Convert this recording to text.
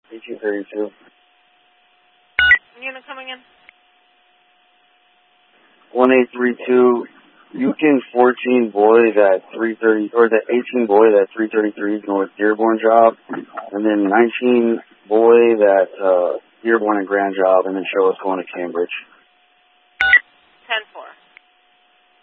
1832. Unit coming in. 1832. Yukon 14 boy that 330, or the 18 boy that 333 is going with Dearborn job, and then 19 boy that Dearborn and Grand job, and then show us going to Cambridge. 10-4.